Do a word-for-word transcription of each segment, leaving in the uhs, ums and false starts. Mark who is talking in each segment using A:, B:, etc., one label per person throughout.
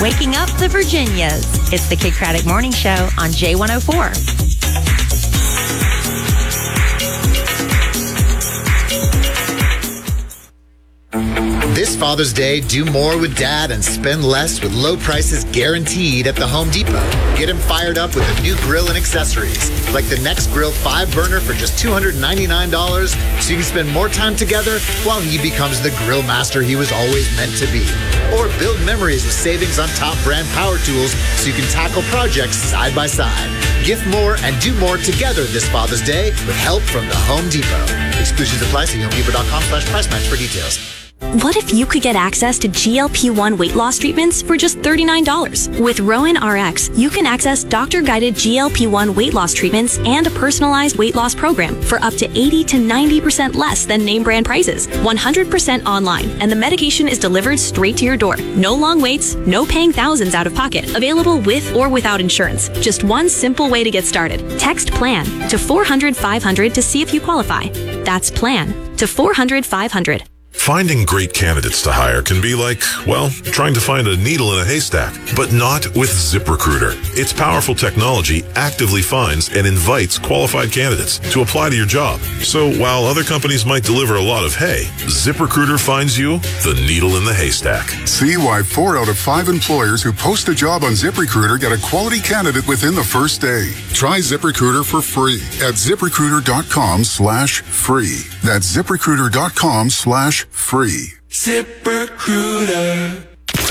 A: waking up the Virginias. It's the Kid Craddock Morning Show on J one oh four.
B: This Father's Day, do more with Dad and spend less with low prices guaranteed at the Home Depot. Get him fired up with a new grill and accessories, like the Next Grill five burner for just two hundred ninety-nine dollars, so you can spend more time together while he becomes the grill master he was always meant to be. Or build memories with savings on top brand power tools so you can tackle projects side by side. Gift more and do more together this Father's Day with help from the Home Depot. Exclusions apply. See homedepot.com slash price match for details.
C: What if you could get access to G L P one weight loss treatments for just thirty-nine dollars? With Rowan R X, you can access doctor-guided G L P one weight loss treatments and a personalized weight loss program for up to eighty to ninety percent less than name brand prices. one hundred percent online, and the medication is delivered straight to your door. No long waits, no paying thousands out of pocket. Available with or without insurance. Just one simple way to get started. Text PLAN to four hundred five hundred to see if you qualify. That's PLAN to four hundred five hundred.
D: Finding great candidates to hire can be like, well, trying to find a needle in a haystack, but not with ZipRecruiter. Its powerful technology actively finds and invites qualified candidates to apply to your job. So while other companies might deliver a lot of hay, ZipRecruiter finds you the needle in the haystack.
E: See why four out of five employers who post a job on ZipRecruiter get a quality candidate within the first day. Try ZipRecruiter for free at ZipRecruiter.com slash free. That's ZipRecruiter.com slash free.
F: ZipRecruiter.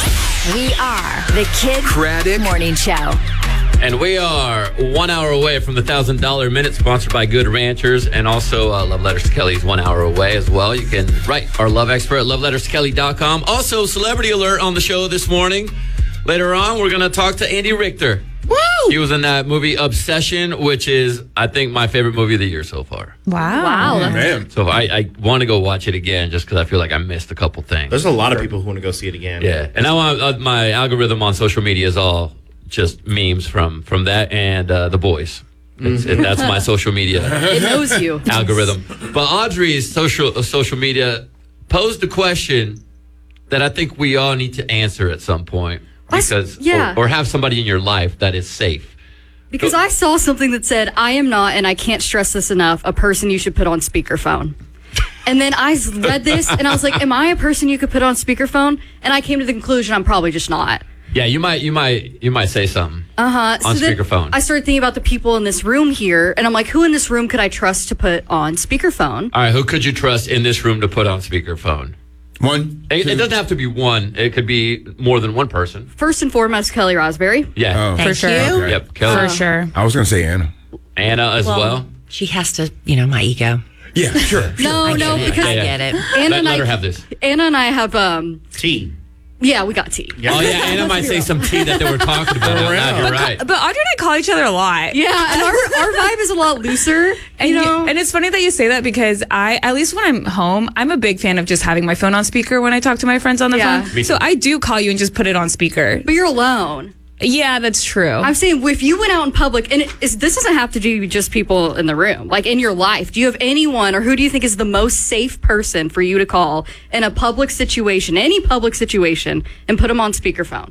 G: We are the Kid
F: Craddock
G: Morning Show.
H: And we are one hour away from the one thousand dollars Minute, sponsored by Good Ranchers, and also uh, Love Letters to Kelly is one hour away as well. You can write our love expert at love letters to kelly dot com. Also, celebrity alert on the show this morning. Later on, we're going to talk to Andy Richter. Woo! He was in that movie Obsession, which is, I think, my favorite movie of the year so far.
I: Wow.
G: Wow.
J: Oh, man.
H: So I, I want to go watch it again just because I feel like I missed a couple things.
J: There's a lot of people who want to go see it again.
H: Yeah. And now uh, my algorithm on social media is all just memes from, from that and uh, The Boys. It's, it, that's my social media
I: It knows you.
H: algorithm. But Audrey's social uh, social media posed a question that I think we all need to answer at some point. Because,
I: yeah.
H: or, or have somebody in your life that is safe.
I: Because I saw something that said, I am not, and I can't stress this enough, a person you should put on speakerphone. And then I read this, and I was like, am I a person you could put on speakerphone? And I came to the conclusion I'm probably just not.
H: Yeah, you might, you might, you might say something.
I: Uh-huh.
H: On
I: so
H: speakerphone.
I: I started thinking about the people in this room here, and I'm like, who in this room could I trust to put on speakerphone?
H: All right, who could you trust in this room to put on speakerphone?
J: One.
H: It, it doesn't have to be one. It could be more than one person.
I: First and foremost, Kelly Rosberry.
H: Yeah.
A: Thank
I: For sure.
A: you.
J: Okay.
H: Yep. Kelly.
I: For
K: sure.
J: I was going to say Anna.
H: Anna as well. well.
A: She has to, you know, my ego.
J: Yeah, sure.
I: No, no,
A: I get it.
I: because
A: I get it.
I: Anna
H: Let,
I: and
H: let
I: I
H: her have this.
I: Anna and I have um
J: T.
I: yeah, we got tea.
H: Oh, yeah. Anna might say some tea that they were talking about. out loud. You're right.
K: But Audrey and I call each other a lot.
I: Yeah, and our, our vibe is a lot looser.
K: And,
I: you
K: you-
I: know,
K: and it's funny that you say that because I, at least when I'm home, I'm a big fan of just having my phone on speaker when I talk to my friends on the
I: Yeah.
K: phone.
H: Me
K: So
H: too.
K: I do call you and just put it on speaker.
I: but you're alone.
K: Yeah, that's true.
I: I'm saying if you went out in public, and it is, this doesn't have to do with just people in the room, like in your life, do you have anyone, or who do you think is the most safe person for you to call in a public situation, any public situation, and put them on speakerphone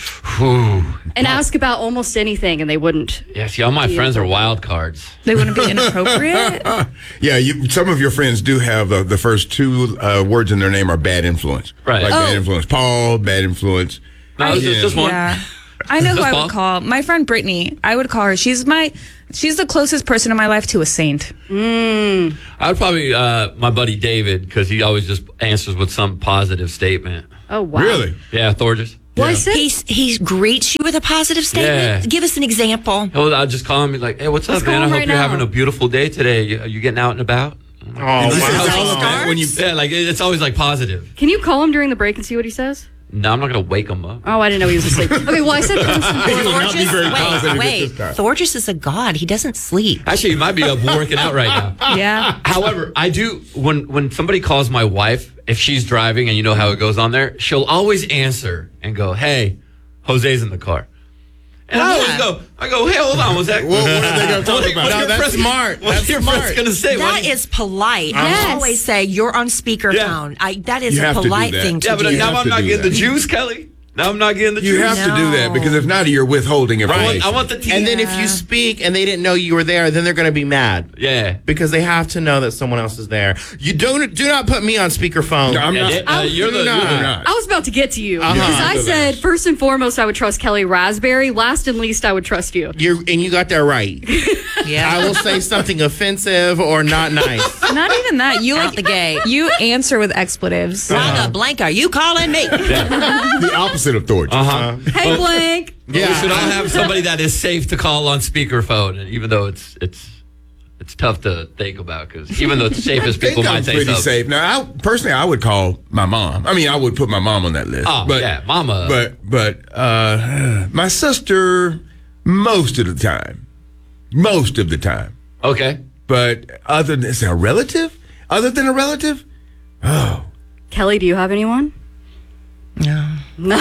I: and ask about almost anything, and they wouldn't?
H: Yeah, see, all my friends are wild cards.
K: They wouldn't be inappropriate.
J: Yeah, you, some of your friends do have uh, the first two uh, words in their name are bad influence.
H: Right.
J: Like
H: Oh.
J: bad influence. Paul, bad influence.
H: No, it's just, just one.
K: Yeah. I know who
H: Just
K: I
H: Paul?
K: would call. My friend Brittany. I would call her. She's my, she's the closest person in my life to a saint.
I: Mm.
H: I would probably, uh, my buddy David, because he always just answers with some positive statement.
I: Oh, wow.
J: Really?
H: Yeah, Thorges.
I: Well, I said,
A: He's, he greets you with a positive statement.
H: Yeah.
A: Give us an example.
H: He'll, I'll just call him and be like, hey, what's
I: Let's
H: up, man?
I: call
H: I
I: him
H: hope
I: right
H: you're
I: now.
H: having a beautiful day today. You, are you getting out and about?
J: Oh, wow.
A: Stars?
J: When you,
H: Yeah, like, it- it's always like positive.
I: can you call him during the break and see what he says?
H: No, I'm not going to wake him up.
I: Oh, I didn't know he was asleep. Okay, well, I said first and
J: He will not be
I: foremost.
J: very positive
A: Wait,
J: at this time.
A: wait. Thorges is a god. He doesn't sleep.
H: Actually, you might be up working out right now.
K: Yeah.
H: However, I do, when, when somebody calls my wife, if she's driving and you know how it goes on there, she'll always answer and go, hey, Jose's in the car. And I always
A: yeah.
H: go, I go, hey, hold on, what's that?
J: What- what are they gonna talk
H: What-
J: about?
H: what's
J: No,
H: your
J: that's
H: friend-
J: smart.
H: What's
J: That's
H: your
J: smart.
H: friend's going to say? What
A: That
H: do you-
A: is polite.
I: Yes.
A: I always say you're on speakerphone.
H: Yeah.
A: I, that is
J: You
A: a
J: have to do
A: polite
J: that.
A: thing to
H: Yeah, but
A: do.
H: now
J: have
H: I'm
J: to
H: not
J: do
H: getting
J: that.
H: the juice, Kelly. Now I'm not getting the
J: You
H: truth.
J: have to do that because if not, you're withholding information.
H: I want the tea.
F: And then if you speak and they didn't know you were there, then they're going to be mad.
H: Yeah.
F: Because they have to know that someone else is there. You don't do not put me on speakerphone.
J: No, I'm not.
H: Uh,
I: Oh,
H: you're the,
F: do
H: you're
F: not.
H: the
J: not.
I: I was about to get to you
F: Uh-huh.
I: because I
J: Yeah.
I: said first and foremost I would trust Kelly Raspberry. Last and least I would trust you.
F: You're, and you got that right.
A: Yeah.
F: I will say something offensive or not nice.
K: Not even that. You
A: Out
K: like
A: the gate.
K: You answer with expletives.
A: Why the blank are you calling me?
J: The opposite of Thorge.
H: Uh-huh.
I: Hey, Blank.
H: Yeah. We should all have somebody that is safe to call on speakerphone, and even though it's it's it's tough to think about because even the safest
J: I
H: people
J: think
H: might
J: I'm
H: say
J: pretty
H: something.
J: safe. Now, I, personally, I would call my mom. I mean, I would put my mom on that list.
H: Oh,
J: but,
H: yeah, mama.
J: But but uh, my sister, most of the time, most of the time.
H: Okay.
J: But other than is it a relative? Other than a relative? Oh,
I: Kelly, do you have anyone?
A: No.
I: No.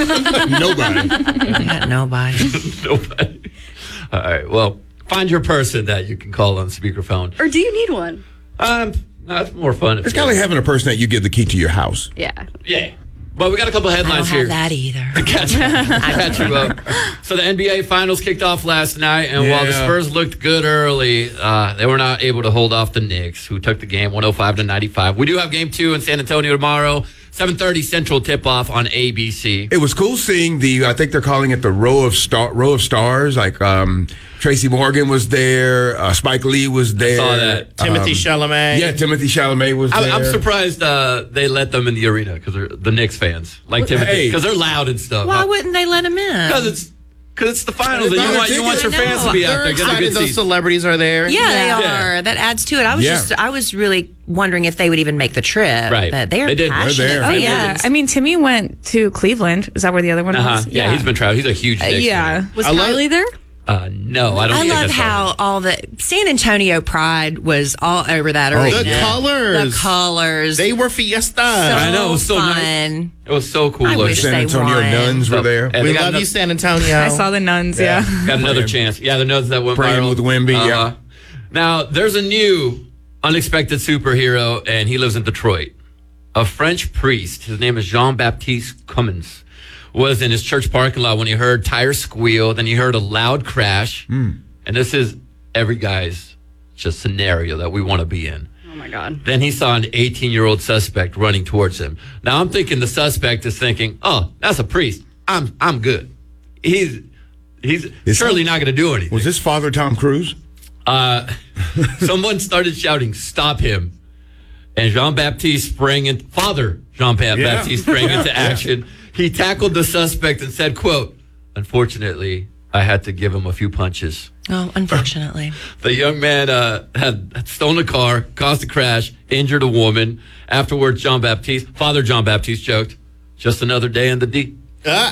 J: nobody.
A: I got nobody.
H: Nobody. All right. Well, find your person that you can call on speakerphone.
I: Or do you need one?
H: Um, no, it's more fun. if
J: It's
H: you-
J: kind of like having a person that you give the key to your house.
I: Yeah.
H: Yeah. Well, we got a couple
A: I don't
H: headlines
A: have
H: here.
A: that either.
H: Catch, catch you up. So the N B A Finals kicked off last night, and while the
J: Yeah.
H: Spurs looked good early, uh, they were not able to hold off the Knicks, who took the game one oh five to ninety-five. We do have game two in San Antonio tomorrow, seven thirty Central tip-off on A B C.
J: It was cool seeing the. I think they're calling it the row of star, row of stars. Like um, Tracy Morgan was there, uh, Spike Lee was there,
H: saw that.
F: Timothy
J: um,
F: Chalamet.
J: Yeah, Timothy Chalamet was there.
H: I, I'm surprised uh, they let them in the arena because they're the Knicks fans, like Timothy,
J: Hey.
H: because they're loud and stuff.
A: Why wouldn't they let him in?
H: Because it's because it's the finals, and you
J: They're
H: want you want your
A: tickets.
H: fans to be out
F: They're
H: there, get a
F: excited
H: good
F: those
H: seat.
F: celebrities are there.
A: Yeah, they
H: Yeah.
A: are. That adds to it. I was
J: Yeah.
A: just, I was really wondering if they would even make the trip.
H: Right.
A: But they are
H: They did. They're
A: passionate
J: there.
K: Oh
J: They
K: yeah. I mean, Timmy went to Cleveland. Is that where the other one
H: Uh-huh.
K: was?
H: Yeah, he's been traveling. He's a huge
K: Uh,
H: Knicks
K: yeah.
H: fan.
I: Was
F: I love-
I: Kylie there?
H: Uh, no, I don't.
A: I
H: think
A: love
H: I saw
A: how
H: him.
A: all the San Antonio pride was all over that
J: Oh,
A: arena.
F: The colors.
A: The colors.
F: They were fiesta.
A: so
H: I know, it was so nice.
A: fun.
H: It was so cool
A: I
H: looking.
A: wish
J: San
A: they
J: Antonio
A: won.
J: nuns were there.
H: And
F: we
H: they got
F: love
H: ano-
F: you, San Antonio.
K: I saw the nuns. Yeah.
H: Got another chance. Yeah, the nuns that went
J: Praying
H: viral.
J: with Wemby, yeah.
H: Now, there's a new unexpected superhero, and he lives in Detroit. A French priest, his name is Jean-Baptiste Cummins, was in his church parking lot when he heard tires squeal, then he heard a loud crash.
J: Mm.
H: And this is every guy's just scenario that we want to be in.
I: Oh my God.
H: Then he saw an eighteen-year-old suspect running towards him. Now I'm thinking the suspect is thinking, "Oh, that's a priest. I'm I'm good. He's he's
J: Is
H: surely
J: he-
H: not going to do anything."
J: Was this Father Tom Cruise?
H: Uh, someone started shouting, "Stop him!" And Jean-Baptiste sprang in. Father Jean-Baptiste
J: Yeah.
H: sprang into action. He tackled the suspect and said, "Quote: Unfortunately, I had to give him a few punches."
A: Oh, unfortunately.
H: The young man uh, had, had stolen a car, caused a crash, injured a woman. Afterwards, John Baptiste, Father John Baptiste joked, "Just another day in the D."
F: Ah.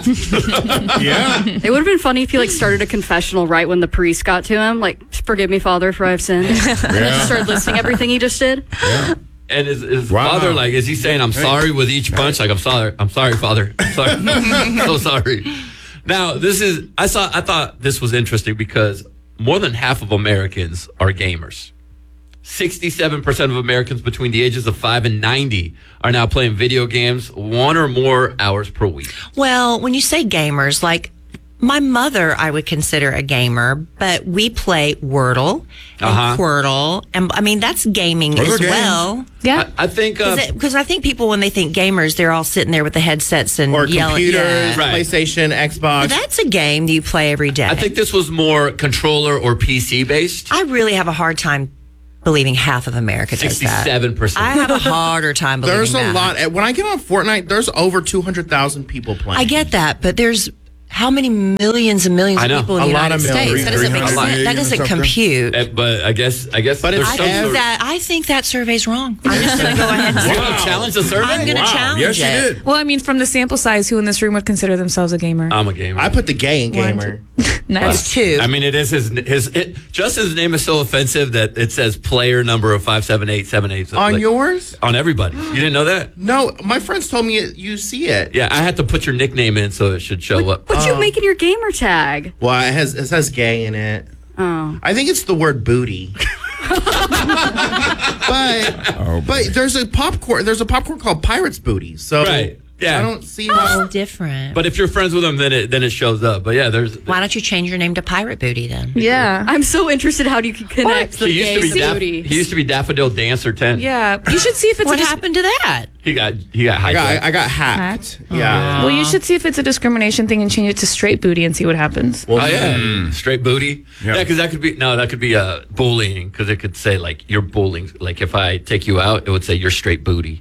J: Yeah.
I: It would have been funny if he like started a confessional right when the priest got to him, like, "Forgive me, Father, for I've sinned." And then just started listing everything he just did.
H: And his, his
J: Wow.
H: father, like, is he saying, "I'm sorry" with each punch? Like, "I'm sorry, I'm sorry, Father, I'm sorry, so sorry." Now, this is I saw. I thought this was interesting because more than half of Americans are gamers. sixty-seven percent of Americans between the ages of five and ninety are now playing video games one or more hours per week.
A: Well, when you say gamers, like my mother, I would consider a gamer, but we play Wordle and
H: Uh-huh.
A: Quirtle. And I mean, that's gaming
J: Those
A: as
J: are games.
A: well.
K: Yeah.
H: I, I think uh,
A: Because I think people, when they think gamers, they're all sitting there with the headsets and
F: Or
A: yelling.
F: computers,
A: Yeah.
H: Right.
F: PlayStation, Xbox.
A: That's a game that you play every day.
H: I think this was more controller or P C based.
A: I really have a hard time believing half of America does that.
H: Sixty-seven
A: I
H: percent.
A: have a harder time believing
F: There's a
A: that.
F: lot. When I get on Fortnite, there's over two hundred thousand people playing.
A: I get that, but there's how many millions and millions
H: I
A: of
H: know.
A: people in
F: A
A: the
F: lot
A: United
F: of millions.
A: States? That doesn't make
J: three hundred
A: sense. That
J: million or
A: doesn't
J: something.
A: compute.
H: Uh, But I guess I guess
F: But
H: there's
F: it's
H: some
A: I think
H: sort of-
A: that I think that survey's wrong. I'm just going to go ahead and say
H: You're gonna challenge the survey.
A: I'm going to
J: Wow.
A: challenge
J: Yes, you
A: it.
J: did.
K: Well, I mean, from the sample size, who in this room would consider themselves a gamer?
H: I'm a gamer.
F: I put the gay in gamer.
K: Nice.
A: Two.
H: I mean, it is his his it, just his name is so offensive that it says player number of five seven eight seven eight
F: On yours?
H: on everybody. You didn't know that?
F: No, my friends told me it, you see it.
H: Yeah, I had to put your nickname in so it should show up.
I: What'd you make in your gamer tag?
F: Well, it has it has gay in it.
I: Oh.
F: I think it's the word booty. but
J: Oh,
F: but there's a popcorn there's a popcorn called Pirates Booty. So
H: Right. Yeah.
F: I don't see how.
A: It's different.
H: But if you're friends with them, then it then it shows up. But yeah, there's.
A: Why don't you change your name to Pirate Booty then?
K: Yeah.
I: I'm so interested how you can connect the
H: He used, to
I: gay
H: be Daff-
I: booty.
H: he used to be Daffodil Dancer ten.
K: Yeah. You should see if it's
A: What
K: a dis-
A: happened to that?
H: He got he got
F: I
H: hijacked.
F: got, I got hacked. Yeah.
K: Well, you should see if it's a discrimination thing and change it to straight booty and see what happens.
F: Well,
H: Oh yeah, straight booty.
J: Yeah.
H: Yeah, because that could be no, that could be uh, bullying. Because it could say like you're bullying. Like if I take you out, it would say you're straight booty.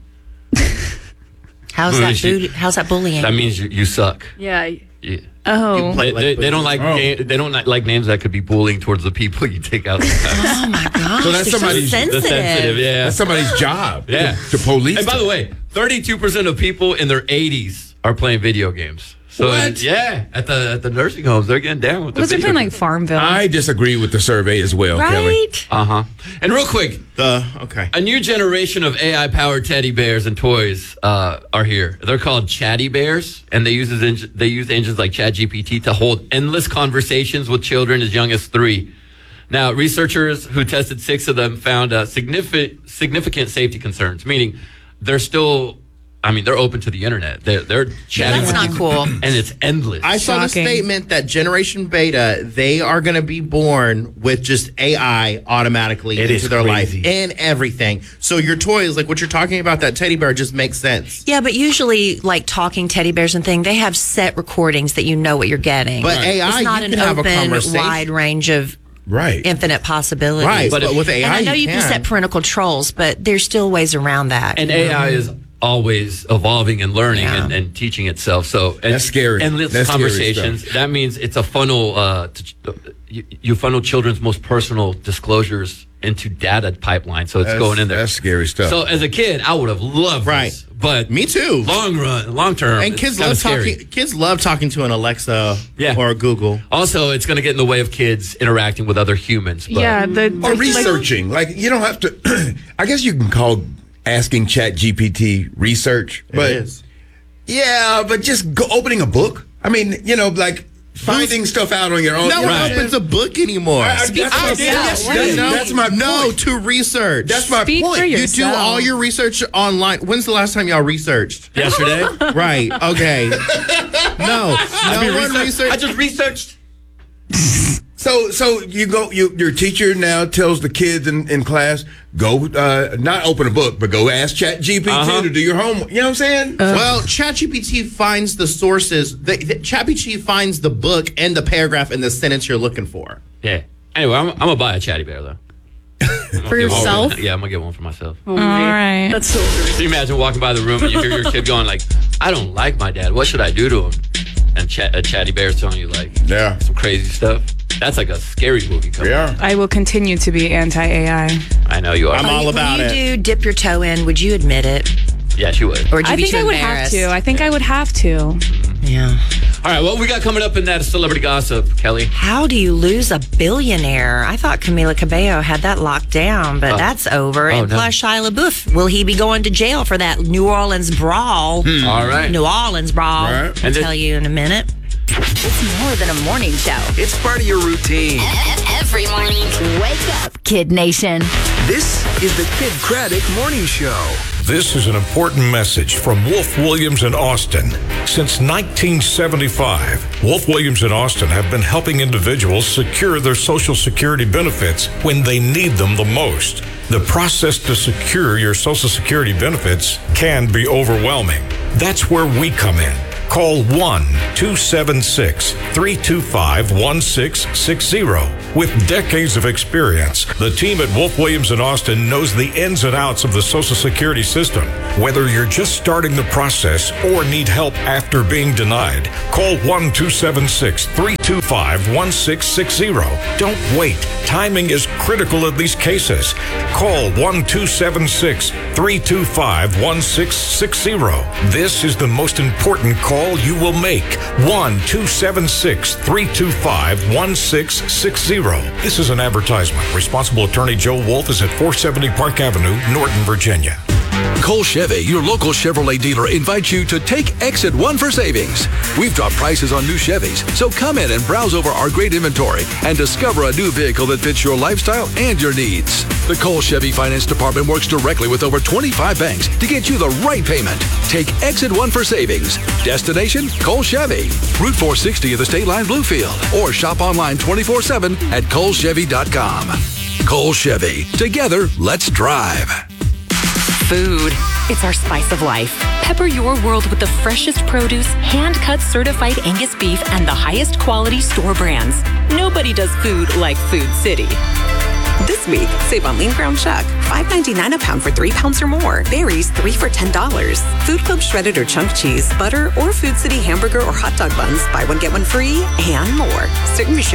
A: How's
H: Booty
A: that
H: shit.
A: booty? How's that bullying?
H: That means you, you suck.
I: Yeah.
H: Yeah.
K: Oh.
H: They, they, they don't like
J: Oh.
H: ga- they don't like, like names that could be bullying towards the people you take out.
A: Oh my gosh.
J: So that's
A: they're
J: somebody's-
A: so
J: that's
A: sensitive.
H: That's sensitive. Yeah.
J: That's somebody's job.
H: Yeah.
J: To, to police.
H: And by the way, thirty-two percent of people in their eighties are playing video games. So
J: What?
H: yeah, at the at the nursing homes, they're getting down with the
K: Was it
H: video
K: playing like
H: games.
K: Farmville?
J: I disagree with the survey as well, Kelly.
A: Right?
H: Uh huh. And real quick,
F: The okay.
H: a new generation of A I-powered teddy bears and toys uh, are here. They're called Chatty Bears, and they use en- they use engines like ChatGPT to hold endless conversations with children as young as three. Now, researchers who tested six of them found uh, significant significant safety concerns, meaning they're still. I mean, they're open to the internet. They're, they're chatting
A: That's
H: with
A: not
H: you,
A: cool.
H: and it's endless.
F: I saw the
K: Shocking.
F: statement that Generation Beta, they are going to be born with just A I automatically
J: It
F: into
J: is
F: their
J: crazy.
F: life and everything. So your toys, like what you're talking about, that teddy bear just makes sense.
A: Yeah, but usually, like talking teddy bears and thing, they have set recordings that you know what you're getting.
F: But A I,
A: it's not
F: you
A: an
F: can have a
A: open,
F: conversation.
A: wide range of
J: Right.
A: infinite possibilities.
F: Right,
H: But
F: but,
H: if-
F: with A I,
A: And I know you can
F: can
A: set parental controls, but there's still ways around that.
H: and A I is always evolving and learning
A: Yeah.
H: and, and teaching itself. So and,
J: That's scary.
H: Endless
J: That's scary
H: conversations. That means it's a funnel. Uh, to, you, you funnel children's most personal disclosures into data pipeline. So it's
J: That's-
H: going in there.
J: That's scary stuff.
H: So as a kid, I would have loved
F: Right.
H: this, but
F: Me too.
H: long run, long term,
F: And
H: it's
F: kids
H: kinda
F: love
H: scary.
F: talking. Kids love talking to an Alexa
H: Yeah.
F: or a Google.
H: Also, it's going to get in the way of kids interacting with other humans. But
K: yeah. The, the
J: or
K: like-
J: researching. Like, you don't have to. I guess you can call asking ChatGPT research, but
F: it is.
J: yeah, but just go, opening a book. I mean, you know, like finding stuff out on your own.
F: No
J: you know,
F: one opens a book anymore.
J: I- I- that's my-
F: I-
J: yes,
F: no,
J: that's-
F: no,
J: that's my
F: no
J: point.
F: to research.
J: That's my
K: Speak
J: point.
K: for
F: You do
K: yourself.
F: all your research online. When's the last time y'all researched?
H: yesterday,
F: Right. Okay. No.
H: I,
F: No
H: mean,
F: one
H: research-
F: researched.
H: I just researched.
J: So, so you go. You, your teacher now tells the kids in, in class, go uh, not open a book, but go ask ChatGPT
H: Uh-huh.
J: to do your homework. You know what I'm saying?
F: Well, ChatGPT finds the sources. The, the, ChatGPT finds the book and the paragraph and the sentence you're looking for.
H: Yeah. Anyway, I'm, I'm gonna buy a Chatty Bear though.
I: For yourself?
H: Yeah, I'm gonna get one for myself.
I: Oh, my.
K: All right.
I: That's so weird.
H: Can you imagine walking by the room and you hear your kid going like, "I don't like my dad. What should I do to him?" And Ch- a Chatty Bear's telling you like
J: Yeah.
H: some crazy stuff. That's like a scary movie. Coming.
J: Yeah.
K: I will continue to be anti-A I.
H: I know you are.
F: I'm all about
A: when
F: it.
A: you do dip your toe in, would you admit it?
H: Yeah, she would.
A: Or would you
K: I
A: be
K: think
A: too
K: I would have
A: embarrassed?
K: to. I think I would have to.
A: Yeah.
H: All right, what we got coming up in that celebrity gossip, Kelly?
A: How do you lose a billionaire? I thought Camila Cabello had that locked down, but
H: Oh.
A: that's over.
H: Oh,
A: and
H: no.
A: plus, Shia LaBeouf, will he be going to jail for that New Orleans brawl?
H: All right.
A: New Orleans brawl.
J: Right.
A: I'll
H: And
A: tell
H: this-
A: you in a minute.
G: It's more than a morning show.
L: It's part of your routine.
G: Every morning. Wake up, Kid Nation.
L: This is the Kid Craddock Morning Show.
M: This is an important message from Wolf Williams in Austin. Since nineteen seventy-five, Wolf Williams in Austin have been helping individuals secure their Social Security benefits when they need them the most. The process to secure your Social Security benefits can be overwhelming. That's where we come in. Call one two seven six, three two five, one six six zero. With decades of experience, the team at Wolf Williams in Austin knows the ins and outs of the Social Security system. Whether you're just starting the process or need help after being denied, call one two seven six, three two five, one six six zero. Don't wait. Timing is critical in these cases. Call one two seven six, three two five, one six six zero. This is the most important call you will make. one two seven six, three two five, one six six zero. This is an advertisement. Responsible attorney Joe Wolf is at four seventy Park Avenue, Norton, Virginia.
N: Cole Chevy, your local Chevrolet dealer, invites you to take Exit one for savings. We've dropped prices on new Chevys, so come in and browse over our great inventory and discover a new vehicle that fits your lifestyle and your needs. The Cole Chevy Finance Department works directly with over twenty-five banks to get you the right payment. Take Exit one for savings. Destination, Cole Chevy. Route four sixty of the State Line Bluefield. Or shop online twenty-four seven at cole chevy dot com. Cole Chevy. Together, let's drive.
O: Food. It's our spice of life. Pepper your world with the freshest produce, hand-cut certified Angus beef, and the highest quality store brands. Nobody does food like Food City.
P: This week, save on lean ground chuck, five ninety-nine a pound for three pounds or more. Berries, three for ten dollars. Food Club shredded or chunk cheese, butter, or Food City hamburger or hot dog buns, buy one, get one free, and more. Certain restrictions